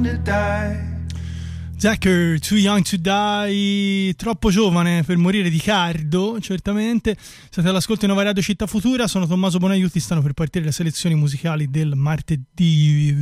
Zacker, Too Young to Die, troppo giovane per morire di cardo, certamente. State all'ascolto di Nova Radio Città Futura, sono Tommaso Bonaiuti, stanno per partire le selezioni musicali del martedì